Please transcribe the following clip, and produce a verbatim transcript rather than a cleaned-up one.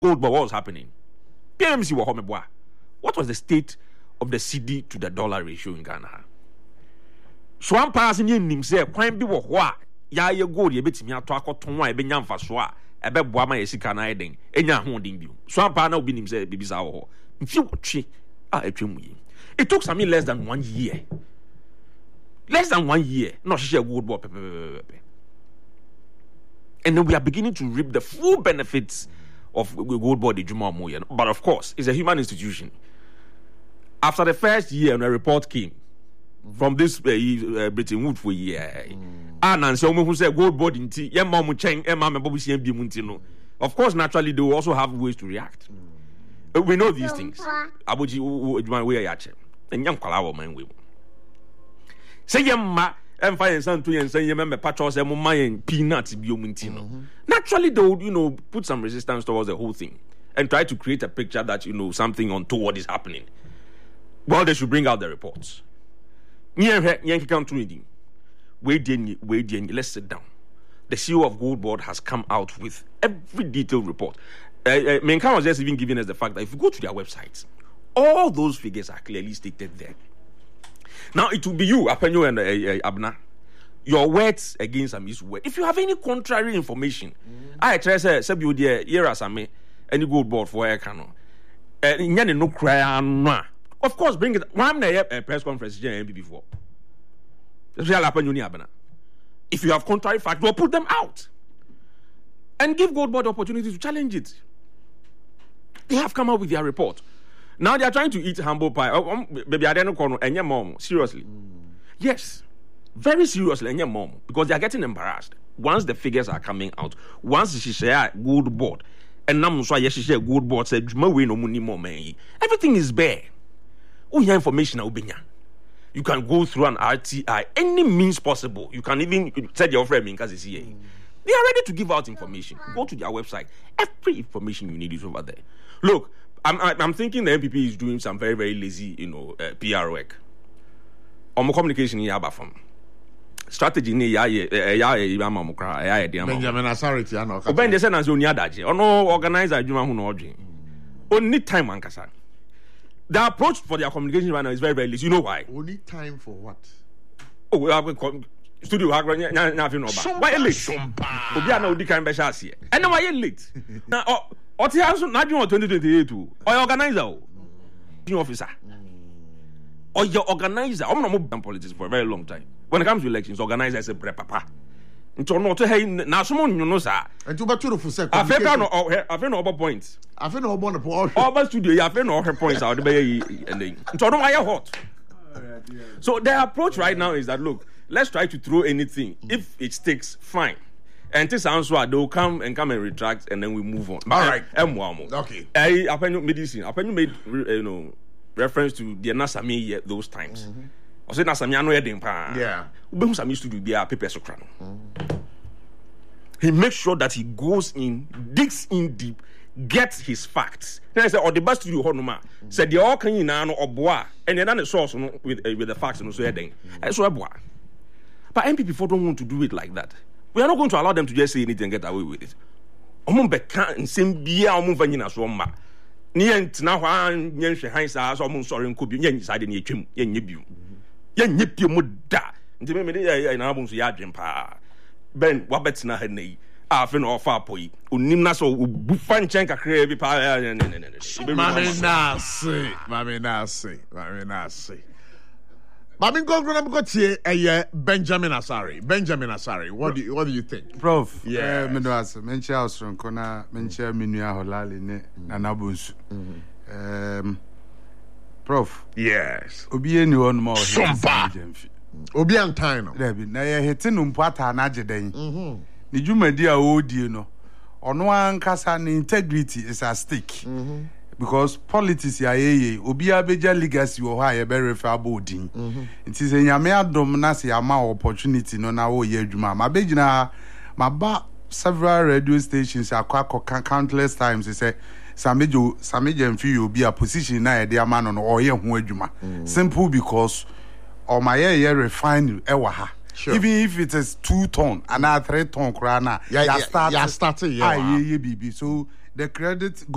gold, but what was happening? P M C Wahomeboa. What was the state of the C D to the dollar ratio in Ghana? So I'm passing in him say, Quine be what? Ya ye gold, ye bet me a talk or tonwa, be yam for soa, a bed boama yesikan iding, and ya holding you. So I'm panel bin him say, Bibiza. If you watch it, it took some less than one year. Less than one year, not share gold board. And then we are beginning to reap the full benefits of gold board. But of course, it's a human institution. After the first year, when a report came from this uh, uh, Britain Wood for a year, and and so who said gold board in tea, yeah, mom chang, and mamma bobby and bimuntino. Of course, naturally, they will also have ways to react. Uh, we know these things. Abuji, one way I and young Kalawa, man, we say, Yamma. And find something and say, remember, patrols and my peanuts be mm-hmm. Naturally, they would, you know, put some resistance towards the whole thing and try to create a picture that, you know, something untoward is happening. Well, they should bring out the reports. Yankee country, wait, wait, let's sit down. The C E O of Gold Board has come out with every detailed report. Uh, uh, Menkan was just even giving us the fact that if you go to their websites, all those figures are clearly stated there. Now it will be you, Apenyo and uh, uh, Abna, your words against a misword. If you have any contrary information, mm-hmm. I try to say, Sebu dear, here as I may, any Gold Board for air cano. No cry, of course, bring it. Why am I a press conference before? If you have contrary facts, we'll put them out and give Gold Board the opportunity to challenge it. They have come out with their report. Now they are trying to eat humble pie. Oh, um, baby, I don't know. And your mom, seriously, mm. yes, very seriously, and your mom, because they are getting embarrassed once the figures are coming out. Once she share Gold Board, and now so yes, she share Gold Board said, "No way, no money, more money." Everything is bare. Oh, your information, Obinya. You can go through an R T I, any means possible. You can even tell your friend because it's here. Mm. They are ready to give out information. Go to their website. Every information you need is over there. Look. I'm, I'm thinking the N P P is doing some very, very lazy, you know, uh, P R work. On communication in Yabafam. Strategy in Yaya, Yama Mukra, Yaya, Benjamin Asarity, I know. Ben, the sentence on Yadaji, or no organizer, Juma Hunoji. Only time, Mankasa. The approach for their communication right now is very, very lazy. You know why? Only time for what? Oh, we have a studio. Nothing about. Why late? Obiana Udi can be chassis. And why late? Now, oh. What he has not doing twenty twenty-eight or organizer, mm. officer, mm. or your organizer. I'm not moving politics for a very long time. When it comes to elections, organizers say papa. Into not to hey now someone you know sir. And to back to the full second. I feel no, I feel no other points. I feel no one point. All studio, I feel no her points out the bay and then. Into no I hot. So their approach right now is that look, let's try to throw anything. Mm. If it sticks, fine. And this answer, they'll come and come and retract, and then we move on. All right. And okay. I Apenyo medicine. Apenyo made you know reference to the Nasami those times. I said Nasami ano yedin pa. Yeah. Ubehun Sami used to do their paper sokrano. He makes sure that he goes in, digs in deep, gets his facts. Then I said, "Oh, the best studio honoma said the all can you now or boa, and then the source with with the facts and so heading. And so boa. But M P P don't want to do it like that. We are not going to allow them to just say anything and get away with it. Omo beka nsem bia omo vanyina so mma. Ni entina hwa nyenhwe han sa so omo sori nko bi nyenyi sade ne etwem yenye biu. Yenye pie mu da. Nti me me dey na abun so ya adwen pa. Ben wabetina ha nei. Afi na ofa apoyi. Onim na so bufa nchen kakra bi pa. Mami na se, mami na se, mami na se. But I'm going to go to Benjamin Asari. Benjamin Asari, what do you, what do you think, Prof? Yeah, me do as mention house from Kona, mention Minua Holali ne Nanabus. Um, Prof. Yes. Obi any one more. Obi and Tino. Debi na ye hitin umpata na jeden. Mhm. Ni jumadi a odi no. Ono ankasa ni integrity is at stake. Mhm. Because politics ya yeye obi abeja legacy wo ha ye be refer bodin. Mhm. It is nyame adom na se ama opportunity no na wo ye adwuma. Ma begina ma ba several radio stations akwa countless times he say Samejo Samejo mfi obi a position na ye de ama no no oye ho adwuma. Simple because o ma ye ye refine e wa ha. Sure. Even if it is two ton and a three ton krana yeah, ya start yeah, ya start yeah, yeah, yeah, baby. So the credit